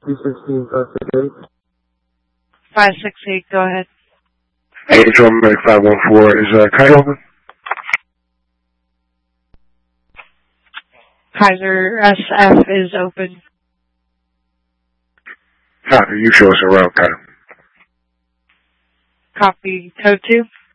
216, 568. 568, go ahead. Hey, Control Medic 514. Is Kaiser open? Kaiser SF is open. Copy. You show us around, Kaiser. Copy. Code 2.